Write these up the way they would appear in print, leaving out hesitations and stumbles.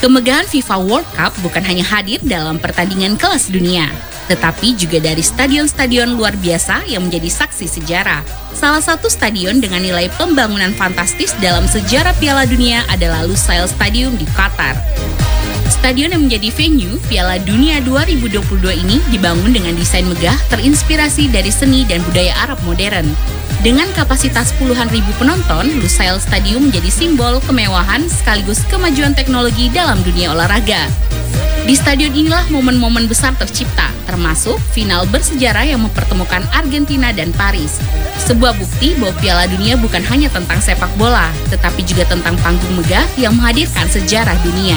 Kemegahan FIFA World Cup bukan hanya hadir dalam pertandingan kelas dunia, tetapi juga dari stadion-stadion luar biasa yang menjadi saksi sejarah. Salah satu stadion dengan nilai pembangunan fantastis dalam sejarah Piala Dunia adalah Lusail Stadium di Qatar. Stadion yang menjadi venue Piala Dunia 2022 ini dibangun dengan desain megah terinspirasi dari seni dan budaya Arab modern. Dengan kapasitas puluhan ribu penonton, Lusail Stadium menjadi simbol kemewahan sekaligus kemajuan teknologi dalam dunia olahraga. Di stadion inilah momen-momen besar tercipta, termasuk final bersejarah yang mempertemukan Argentina dan Paris. Sebuah bukti bahwa Piala Dunia bukan hanya tentang sepak bola, tetapi juga tentang panggung megah yang menghadirkan sejarah dunia.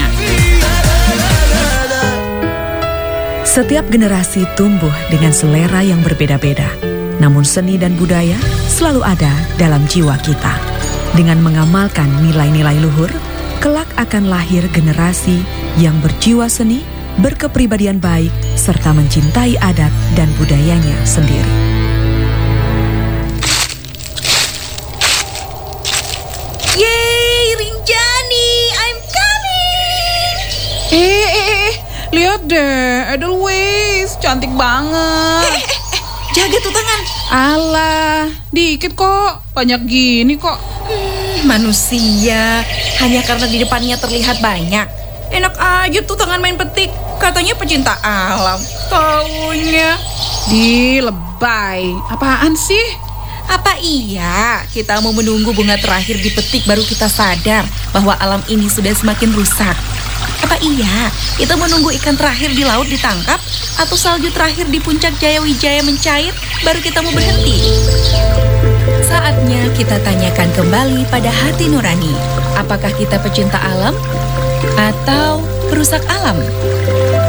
Setiap generasi tumbuh dengan selera yang berbeda-beda, namun seni dan budaya selalu ada dalam jiwa kita. Dengan mengamalkan nilai-nilai luhur, kelak akan lahir generasi yang berjiwa seni, berkepribadian baik, serta mencintai adat dan budayanya sendiri. Yeay, Rinjani, I'm coming! Lihat deh, Edelweiss, cantik banget. Jaga tuh tangan. Alah, dikit kok, banyak gini kok. Manusia, hanya karena di depannya terlihat banyak. Enak aja tuh tangan main petik. Katanya pecinta alam. Taunya. Lebay, apaan sih? Apa iya kita mau menunggu bunga terakhir dipetik baru kita sadar bahwa alam ini sudah semakin rusak? Apa iya kita menunggu ikan terakhir di laut ditangkap atau salju terakhir di puncak Jayawijaya mencair baru kita mau berhenti? Saatnya kita tanyakan kembali pada hati nurani, apakah kita pecinta alam atau perusak alam?